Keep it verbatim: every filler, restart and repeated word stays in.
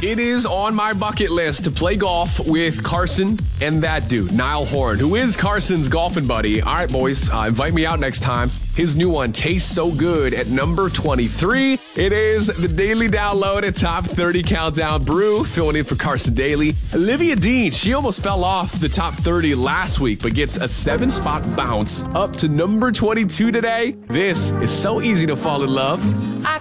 It is on my bucket list to play golf with Carson and that dude, Niall Horan, who is Carson's golfing buddy. All right, boys, uh, invite me out next time. His new one, Tastes So Good, at number twenty-three. It is the Daily Download, a top thirty countdown. Brew filling in for Carson Daly. Olivia Dean, she almost fell off the top thirty last week, but gets a seven-spot bounce up to number twenty-two today. This is So Easy to Fall in Love. I